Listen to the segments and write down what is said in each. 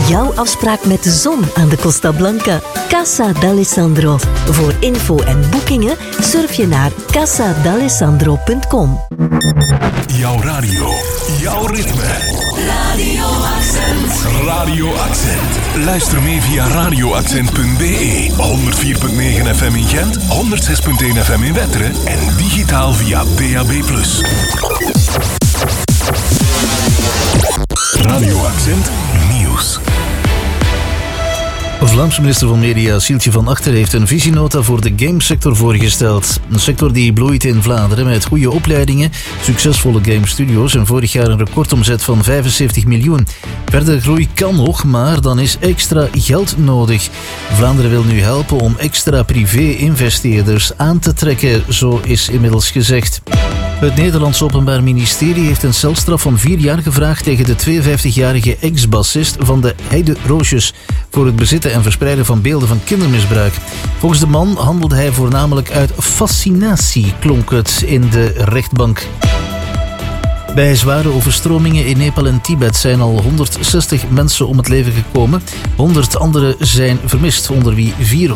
jouw afspraak met de zon aan de Costa Blanca. Casa d'Alessandro. Voor info en boekingen surf je naar casadalessandro.com. Jouw radio, jouw ritme. Radio Accent. Radio Accent. Luister mee via radioaccent.be. 104.9 FM in Gent, 106.1 FM in Wetteren en digitaal via DAB+. Radio Accent Nieuws. Vlaamse minister van Media Sieltje van Achter heeft een visienota voor de gamesector voorgesteld. Een sector die bloeit in Vlaanderen met goede opleidingen, succesvolle gamestudio's en vorig jaar een recordomzet van 75 miljoen. Verder groei kan nog, maar dan is extra geld nodig. Vlaanderen wil nu helpen om extra privé-investeerders aan te trekken, zo is inmiddels gezegd. Het Nederlands Openbaar Ministerie heeft een celstraf van 4 jaar gevraagd tegen de 52-jarige ex-bassist van de Heide Roosjes voor het bezitten en verspreiden van beelden van kindermisbruik. Volgens de man handelde hij voornamelijk uit fascinatie, klonk het in de rechtbank. Bij zware overstromingen in Nepal en Tibet zijn al 160 mensen om het leven gekomen. 100 anderen zijn vermist, onder wie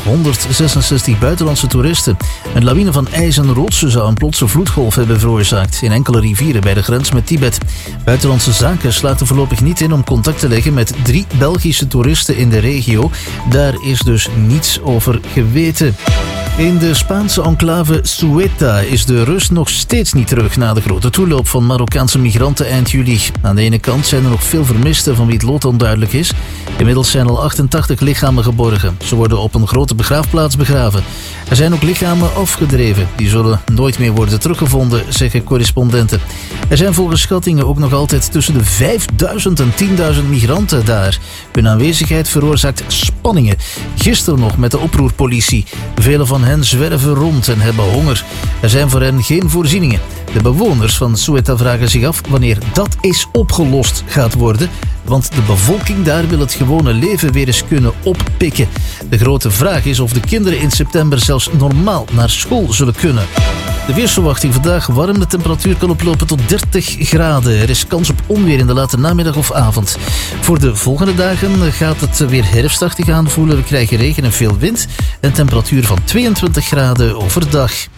466 buitenlandse toeristen. Een lawine van ijs en rotsen zou een plotse vloedgolf hebben veroorzaakt in enkele rivieren bij de grens met Tibet. Buitenlandse Zaken slaat er voorlopig niet in om contact te leggen met 3 Belgische toeristen in de regio. Daar is dus niets over geweten. In de Spaanse enclave Ceuta is de rust nog steeds niet terug na de grote toeloop van Marokkaanse migranten eind juli. Aan de ene kant zijn er nog veel vermisten van wie het lot onduidelijk is. Inmiddels zijn al 88 lichamen geborgen. Ze worden op een grote begraafplaats begraven. Er zijn ook lichamen afgedreven. Die zullen nooit meer worden teruggevonden, zeggen correspondenten. Er zijn volgens schattingen ook nog altijd tussen de 5000 en 10.000 migranten daar. Hun aanwezigheid veroorzaakt spanningen. Gisteren nog met de oproerpolitie. Velen van hen zwerven rond en hebben honger. Er zijn voor hen geen voorzieningen. De bewoners van Ceuta vragen zich af wanneer dat eens opgelost gaat worden, want de bevolking daar wil het gewone leven weer eens kunnen oppikken. De grote vraag is of de kinderen in september zelfs normaal naar school zullen kunnen. De weersverwachting vandaag warm. De temperatuur kan oplopen tot 30 graden. Er is kans op onweer in de late namiddag of avond. Voor de volgende dagen gaat het weer herfstachtig aanvoelen. We krijgen regen en veel wind. Een temperatuur van 22 graden overdag.